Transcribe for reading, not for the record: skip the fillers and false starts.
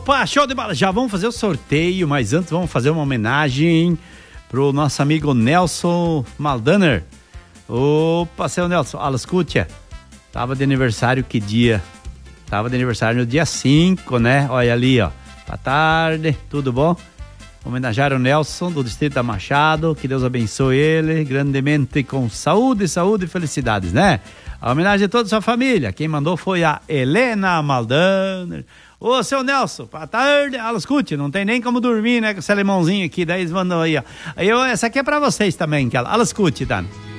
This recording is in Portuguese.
Opa, show de bola. Já vamos fazer o sorteio, mas antes vamos fazer uma homenagem pro nosso amigo Nelson Maldaner. Opa, seu Nelson, Alascutia, tava de aniversário que dia? Tava de aniversário no dia 5, né? Olha ali, ó. Boa tarde, tudo bom? Homenagear o Nelson do Distrito da Machado, que Deus abençoe ele grandemente com saúde e felicidades, né? A homenagem a toda a sua família. Quem mandou foi a Helena Maldaner. Ô, seu Nelson, boa tarde. Escute, não tem nem como dormir, né? Com esse alemãozinho aqui, daí eles mandam aí, ó. Essa aqui é pra vocês também, que ela escute, Dan.